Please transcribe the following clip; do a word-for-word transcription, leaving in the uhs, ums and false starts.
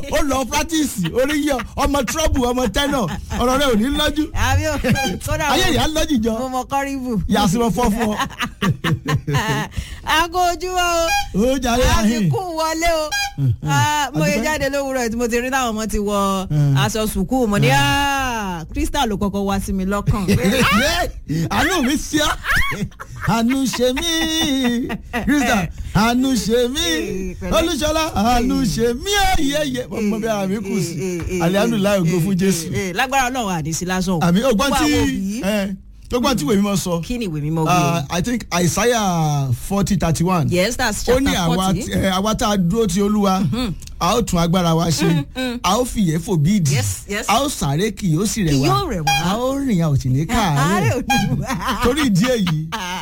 ó lọ practice orí yọ ọmọ trouble ọmọ tenor ọ̀rọ̀ rẹ̀ ò ní lọ́jú ayé ìyá lọ́jì jọ mo mọ kọ́rìbù yàtí mo fọ́ fún ọ. aago ojúmọ́ o ó jàre àhìn àfikún wọlé o mo yẹ jáde lówùúrọ̀ tí mo ti rí táwọn ọmọ ti wọ aṣọ sùkúù mo ní Crystal ló kọ́kọ́ wá sí mi lọ́kàn. àánú mi ṣe àánú ṣe mí Crystal àánú ṣe mí Olúṣọlá àánú ṣe mí ẹyẹyẹ ọmọ bí ara mi kù sí alihamudulilayi ògo fún Jésù. lágbára Ọlọ́run àdìsí lásán. àmì ọgbọ́n tí ọgbọ́n tí ìwé mímọ́ sọ. kí ni ìwé mímọ́ wí. I think Isaiah forty thirty one. yes that's chapter forty. ó ní àwa tá a dúró ti Olúwa a ó tún agbára wa ṣe a ó fìyẹ́ fò bí ìdí a ó sáré kì yóò sì rẹ̀ wá a ó rìn a ò sì ní káàárẹ̀ torí ìdí èyí.